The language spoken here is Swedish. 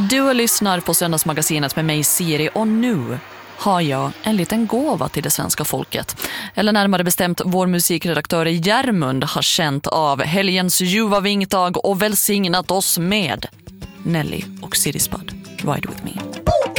Du lyssnar på Söndagsmagasinet med mig Siri, och nu har jag en liten gåva till det svenska folket. Eller närmare bestämt vår musikredaktör Järmund har känt av helgens ljuva vingtag och välsignat oss med Nelly och Siri Spud. Ride with me.